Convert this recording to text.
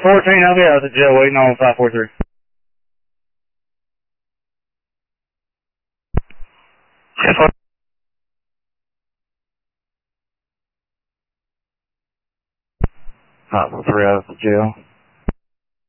14, I'll be out at the jail waiting on 543. Yes, sir. 543 out at the jail.